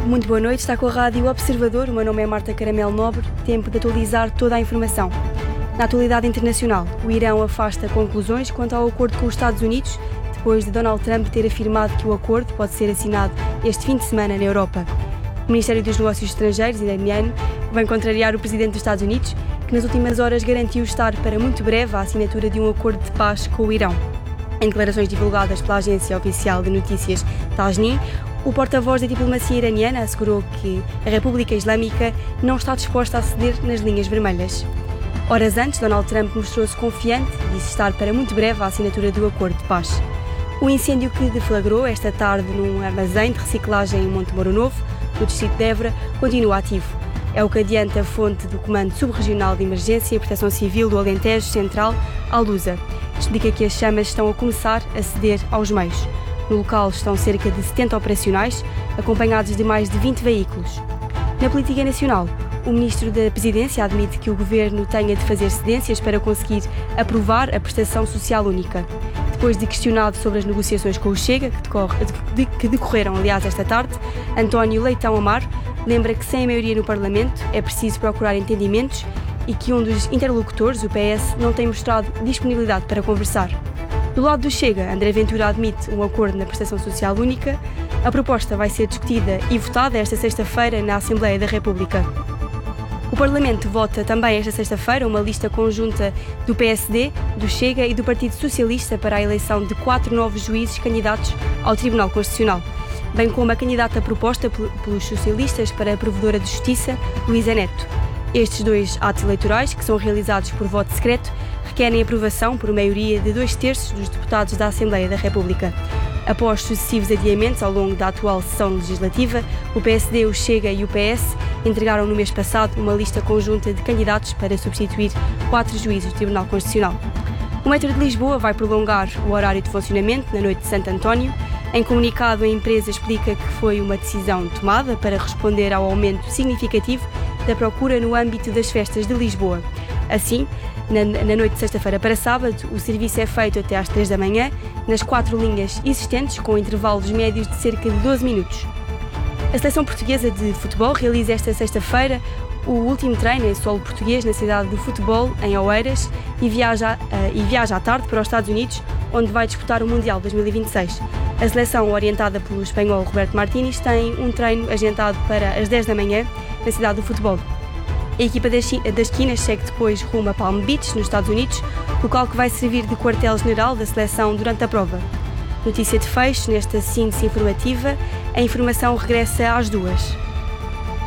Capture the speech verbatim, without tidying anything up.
Muito boa noite, está com a Rádio Observador, o meu nome é Marta Caramelo Nobre, tempo de atualizar toda a informação. Na atualidade internacional, o Irão afasta conclusões quanto ao acordo com os Estados Unidos, depois de Donald Trump ter afirmado que o acordo pode ser assinado este fim de semana na Europa. O Ministério dos Negócios Estrangeiros iraniano vem contrariar o presidente dos Estados Unidos, que nas últimas horas garantiu estar para muito breve a assinatura de um acordo de paz com o Irão. Em declarações divulgadas pela agência oficial de notícias Tasnim, o porta-voz da diplomacia iraniana assegurou que a República Islâmica não está disposta a ceder nas linhas vermelhas. Horas antes, Donald Trump mostrou-se confiante e disse estar para muito breve a assinatura do acordo de paz. O incêndio que deflagrou esta tarde num armazém de reciclagem em Monte Moro Novo, no distrito de Évora, continua ativo. É o que adianta a fonte do Comando Subregional de Emergência e Proteção Civil do Alentejo Central, Alusa. Explica que as chamas estão a começar a ceder aos meios. No local estão cerca de setenta operacionais, acompanhados de mais de vinte veículos. Na política nacional, o Ministro da Presidência admite que o Governo tenha de fazer cedências para conseguir aprovar a prestação social única. Depois de questionado sobre as negociações com o Chega, que, decorre, de, que decorreram, aliás, esta tarde, António Leitão Amaro lembra que sem a maioria no Parlamento é preciso procurar entendimentos e que um dos interlocutores, o P S, não tem mostrado disponibilidade para conversar. Do lado do Chega, André Ventura admite um acordo na prestação social única. A proposta vai ser discutida e votada esta sexta-feira na Assembleia da República. O Parlamento vota também esta sexta-feira uma lista conjunta do P S D, do Chega e do Partido Socialista para a eleição de quatro novos juízes candidatos ao Tribunal Constitucional, bem como a candidata proposta pelos socialistas para a Provedora de Justiça, Luísa Neto. Estes dois atos eleitorais, que são realizados por voto secreto, requerem aprovação por maioria de dois terços dos deputados da Assembleia da República. Após sucessivos adiamentos ao longo da atual sessão legislativa, o P S D, o Chega e o P S entregaram no mês passado uma lista conjunta de candidatos para substituir quatro juízes do Tribunal Constitucional. O Metro de Lisboa vai prolongar o horário de funcionamento na noite de Santo António. Em comunicado, a empresa explica que foi uma decisão tomada para responder ao aumento significativo da procura no âmbito das festas de Lisboa. Assim, na, na noite de sexta-feira para sábado, o serviço é feito até às três da manhã, nas quatro linhas existentes, com intervalos médios de cerca de doze minutos. A seleção portuguesa de futebol realiza esta sexta-feira o último treino em solo português na cidade do futebol, em Oeiras, e viaja, uh, e viaja à tarde para os Estados Unidos, onde vai disputar o Mundial dois mil e vinte e seis. A seleção, orientada pelo espanhol Roberto Martínez, tem um treino agendado para as dez da manhã na cidade do futebol. A equipa das, das Quinas segue depois rumo a Palm Beach, nos Estados Unidos, local que vai servir de quartel-general da seleção durante a prova. Notícia de fecho nesta síntese informativa. A informação regressa às duas.